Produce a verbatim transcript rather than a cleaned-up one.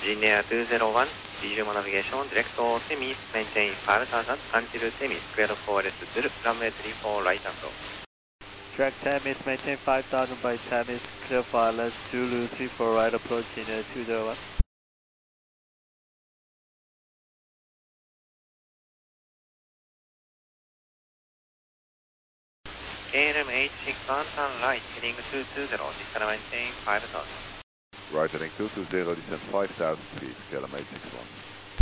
Engineer two zero one, visual navigation, direct to Temis, maintain five thousand until Temis, clear for L S Zulu, runway three four right approach. Track Temis, maintain five thousand by Temis, clear for L S Zulu three four right approach, Engineer two zero one. K L M eight six one, turn right, heading two two zero, descend maintain five thousand. Right heading two two zero, descend five thousand feet, K L M eight six one.